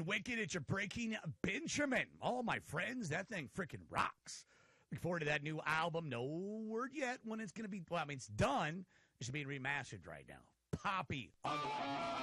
and Wicked. It's your Breaking Benjamin. Oh, my friends, that thing freaking rocks. Looking forward to that new album. No word yet when it's going to be. Well, I mean, it's done. It's being remastered right now. Poppy on the